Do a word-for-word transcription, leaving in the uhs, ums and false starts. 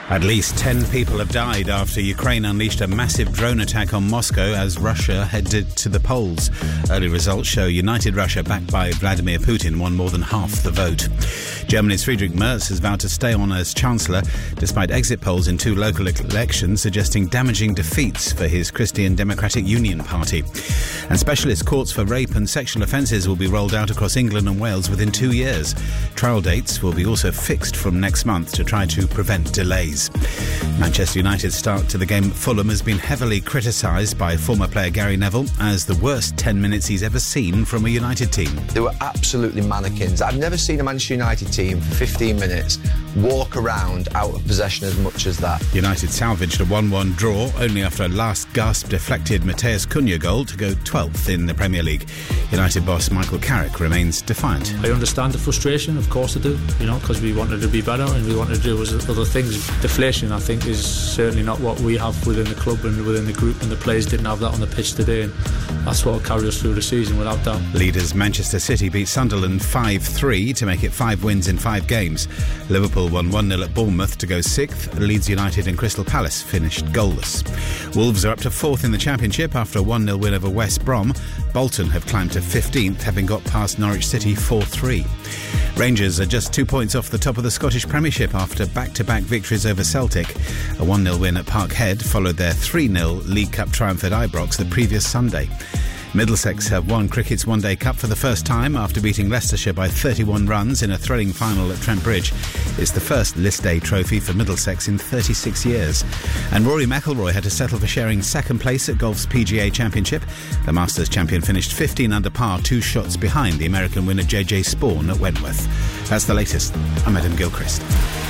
At least ten people have died after Ukraine unleashed a massive drone attack on Moscow as Russia headed to the polls. Early results show United Russia, backed by Vladimir Putin, won more than half the vote. Germany's Friedrich Merz has vowed to stay on as Chancellor, despite exit polls in two local elections suggesting damaging defeats for his Christian Democratic Union party. And specialist courts for rape and sexual offences will be rolled out across England and Wales within two years. Trial dates will be also fixed from next month to try to prevent delays. Manchester United's start to the game at Fulham has been heavily criticised by former player Gary Neville as the worst ten minutes he's ever seen from a United team. They were absolutely mannequins. I've never seen a Manchester United team for fifteen minutes walk around out of possession as much as that. United salvaged a one one draw only after a last gasp deflected Mateus Cunha goal to go twelfth in the Premier League. United boss Michael Carrick remains defiant. I understand the frustration, of course I do, you know, because we wanted to be better and we wanted to do other things. Deflation, I think, is certainly not what we have within the club and within the group, and the players didn't have that on the pitch today, and that's what will carry us through the season without doubt. Leaders Manchester City beat Sunderland five three to make it five wins in five games. Liverpool won one nil at Bournemouth to go sixth. Leeds United and Crystal Palace finished goalless. Wolves are up to fourth in the Championship after a one nil win over West Brom. Bolton have climbed to fifteenth, having got past Norwich City four three. Rangers are just two points off the top of the Scottish Premiership after back-to-back victories over Celtic. A one nil win at Parkhead followed their three nil League Cup triumph at Ibrox the previous Sunday. Middlesex have won cricket's One Day Cup for the first time after beating Leicestershire by thirty-one runs in a thrilling final at Trent Bridge. It's the first List Day trophy for Middlesex in thirty-six years. And Rory McIlroy had to settle for sharing second place at golf's P G A Championship. The Masters champion finished fifteen under par, two shots behind the American winner J J Spawn at Wentworth. That's the latest. I'm Adam Gilchrist.